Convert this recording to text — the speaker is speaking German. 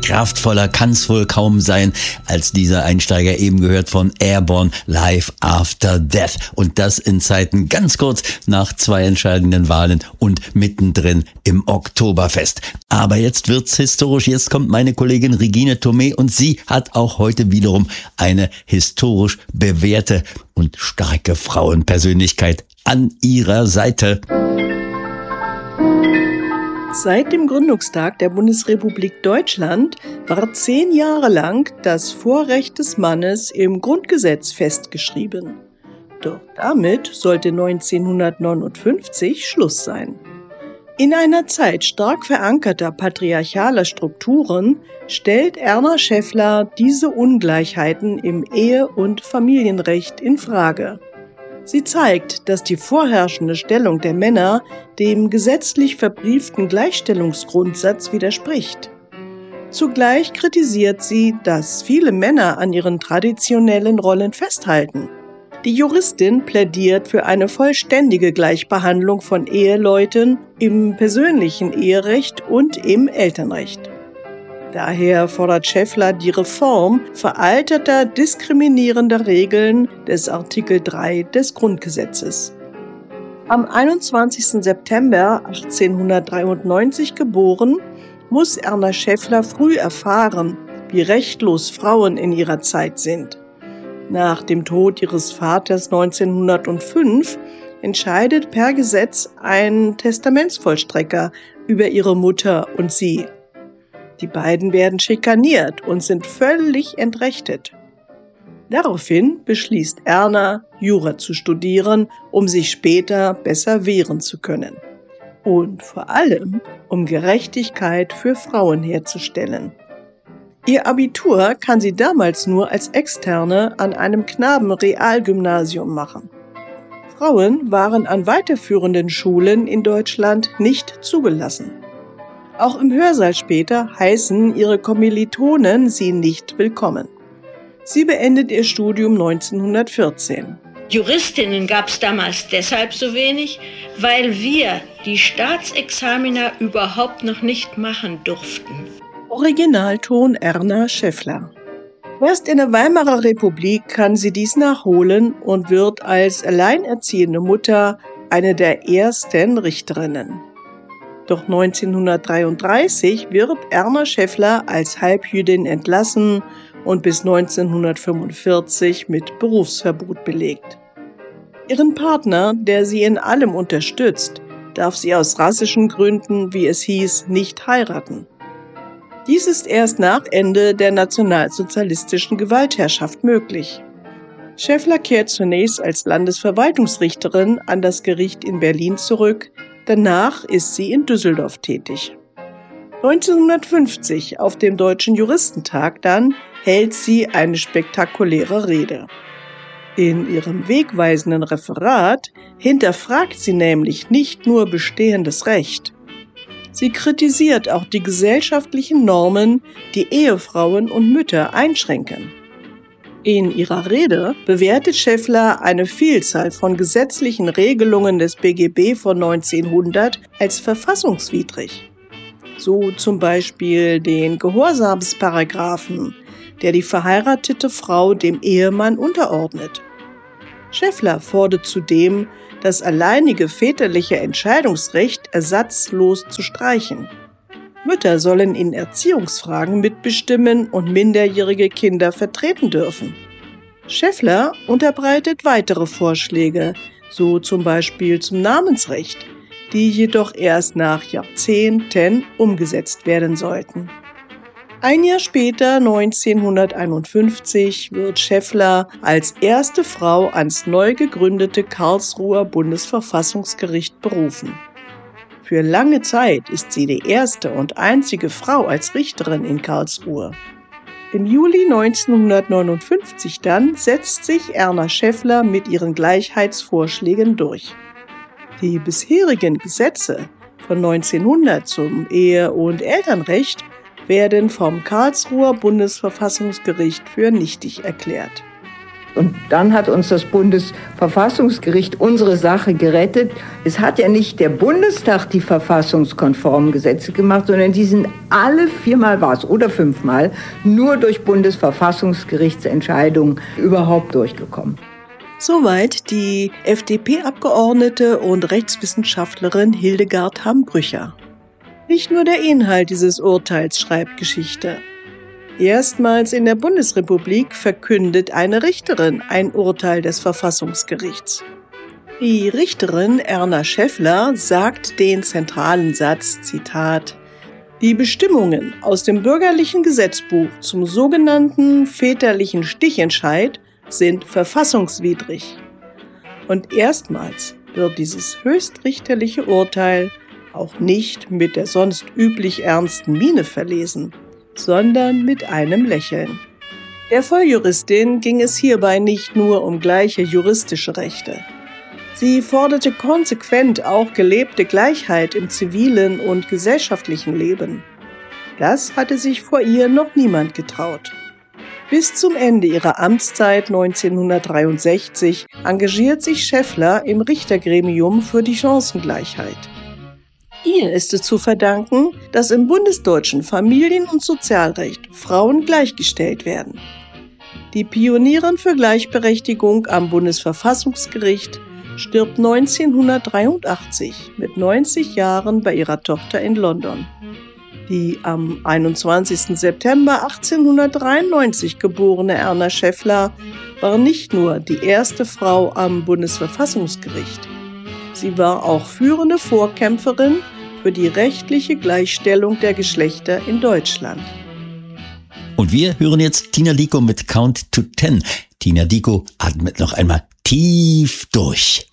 Kraftvoller kann's wohl kaum sein, als dieser Einsteiger eben gehört von Airborne Life After Death. Und das in Zeiten ganz kurz nach 2 entscheidenden Wahlen und mittendrin im Oktoberfest. Aber jetzt wird's historisch. Jetzt kommt meine Kollegin Regine Thomé und sie hat auch heute wiederum eine historisch bewährte und starke Frauenpersönlichkeit an ihrer Seite. Seit dem Gründungstag der Bundesrepublik Deutschland war 10 Jahre lang das Vorrecht des Mannes im Grundgesetz festgeschrieben. Doch damit sollte 1959 Schluss sein. In einer Zeit stark verankerter patriarchaler Strukturen stellt Erna Schäffler diese Ungleichheiten im Ehe- und Familienrecht in Frage. Sie zeigt, dass die vorherrschende Stellung der Männer dem gesetzlich verbrieften Gleichstellungsgrundsatz widerspricht. Zugleich kritisiert sie, dass viele Männer an ihren traditionellen Rollen festhalten. Die Juristin plädiert für eine vollständige Gleichbehandlung von Eheleuten im persönlichen Eherecht und im Elternrecht. Daher fordert Schäffler die Reform veralteter, diskriminierender Regeln des Artikel 3 des Grundgesetzes. Am 21. September 1893 geboren, muss Erna Schäffler früh erfahren, wie rechtlos Frauen in ihrer Zeit sind. Nach dem Tod ihres Vaters 1905 entscheidet per Gesetz ein Testamentsvollstrecker über ihre Mutter und sie. Die beiden werden schikaniert und sind völlig entrechtet. Daraufhin beschließt Erna, Jura zu studieren, um sich später besser wehren zu können. Und vor allem, um Gerechtigkeit für Frauen herzustellen. Ihr Abitur kann sie damals nur als Externe an einem Knabenrealgymnasium machen. Frauen waren an weiterführenden Schulen in Deutschland nicht zugelassen. Auch im Hörsaal später heißen ihre Kommilitonen sie nicht willkommen. Sie beendet ihr Studium 1914. Juristinnen gab es damals deshalb so wenig, weil wir die Staatsexamina überhaupt noch nicht machen durften. Originalton Erna Schäffler. Erst in der Weimarer Republik kann sie dies nachholen und wird als alleinerziehende Mutter eine der ersten Richterinnen. Doch 1933 wird Erna Schäffler als Halbjüdin entlassen und bis 1945 mit Berufsverbot belegt. Ihren Partner, der sie in allem unterstützt, darf sie aus rassischen Gründen, wie es hieß, nicht heiraten. Dies ist erst nach Ende der nationalsozialistischen Gewaltherrschaft möglich. Schäffler kehrt zunächst als Landesverwaltungsrichterin an das Gericht in Berlin zurück, danach ist sie in Düsseldorf tätig. 1950, auf dem Deutschen Juristentag dann, hält sie eine spektakuläre Rede. In ihrem wegweisenden Referat hinterfragt sie nämlich nicht nur bestehendes Recht. Sie kritisiert auch die gesellschaftlichen Normen, die Ehefrauen und Mütter einschränken. In ihrer Rede bewertet Schäffler eine Vielzahl von gesetzlichen Regelungen des BGB von 1900 als verfassungswidrig. So zum Beispiel den Gehorsamsparagraphen, der die verheiratete Frau dem Ehemann unterordnet. Schäffler fordert zudem, das alleinige väterliche Entscheidungsrecht ersatzlos zu streichen. Mütter sollen in Erziehungsfragen mitbestimmen und minderjährige Kinder vertreten dürfen. Schäffler unterbreitet weitere Vorschläge, so zum Beispiel zum Namensrecht, die jedoch erst nach Jahrzehnten umgesetzt werden sollten. Ein Jahr später, 1951, wird Schäffler als erste Frau ans neu gegründete Karlsruher Bundesverfassungsgericht berufen. Für lange Zeit ist sie die erste und einzige Frau als Richterin in Karlsruhe. Im Juli 1959 dann setzt sich Erna Schäffler mit ihren Gleichheitsvorschlägen durch. Die bisherigen Gesetze von 1900 zum Ehe- und Elternrecht werden vom Karlsruher Bundesverfassungsgericht für nichtig erklärt. Und dann hat uns das Bundesverfassungsgericht unsere Sache gerettet. Es hat ja nicht der Bundestag die verfassungskonformen Gesetze gemacht, sondern die sind alle 4-mal war es oder 5-mal nur durch Bundesverfassungsgerichtsentscheidungen überhaupt durchgekommen. Soweit die FDP-Abgeordnete und Rechtswissenschaftlerin Hildegard Hambrücher. Nicht nur der Inhalt dieses Urteils schreibt Geschichte. Erstmals in der Bundesrepublik verkündet eine Richterin ein Urteil des Verfassungsgerichts. Die Richterin Erna Schäffler sagt den zentralen Satz, Zitat, die Bestimmungen aus dem bürgerlichen Gesetzbuch zum sogenannten väterlichen Stichentscheid sind verfassungswidrig. Und erstmals wird dieses höchstrichterliche Urteil auch nicht mit der sonst üblich ernsten Miene verlesen, sondern mit einem Lächeln. Der Volljuristin ging es hierbei nicht nur um gleiche juristische Rechte. Sie forderte konsequent auch gelebte Gleichheit im zivilen und gesellschaftlichen Leben. Das hatte sich vor ihr noch niemand getraut. Bis zum Ende ihrer Amtszeit 1963 engagiert sich Schäffler im Richtergremium für die Chancengleichheit. Ihr ist es zu verdanken, dass im bundesdeutschen Familien- und Sozialrecht Frauen gleichgestellt werden. Die Pionierin für Gleichberechtigung am Bundesverfassungsgericht stirbt 1983 mit 90 Jahren bei ihrer Tochter in London. Die am 21. September 1893 geborene Erna Schäffler war nicht nur die erste Frau am Bundesverfassungsgericht. Sie war auch führende Vorkämpferin für die rechtliche Gleichstellung der Geschlechter in Deutschland. Und wir hören jetzt Tina Dickow mit Count to 10. Tina Dickow atmet noch einmal tief durch.